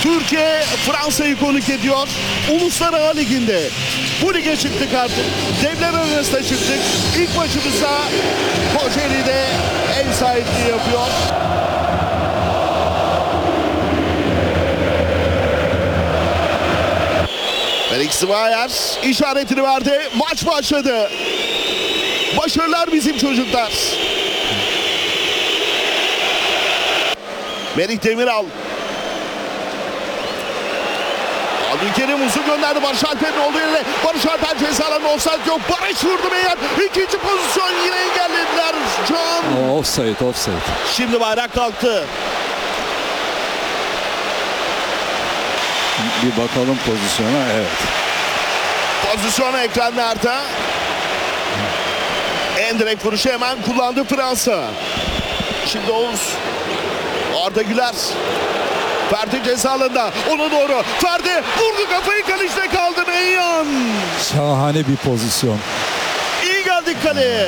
Türkiye Fransa'yı konuk ediyor. Uluslar Ligi'nde. Bu lige çıktık artık. Devler arasında çıktık. İlk maçımızda Kocaeli'de ev sahipliği yapıyor. Felix Zwayer işaretini verdi. Maç başladı. Başarılar bizim çocuklar. Merih Demiral. Abdülkerim uzun gönderdi Barış Alper'in olduğu yerine. Barış Alper cezalarında offside yok. Barış vurdu Meyer. İkinci pozisyon yine engellediler. Can. Offside. Şimdi bayrak kalktı. Bir bakalım pozisyona. Evet. Pozisyonu ekranlarda. En direkt vuruşu hemen kullandı Fransa. Şimdi Oğuz. Arda Güler. Ferdi cezalarında. Ona doğru. Ferdi vurdu kafayı, kalışta kaldı Meyyan. Şahane bir pozisyon. İyi geldik kaleye.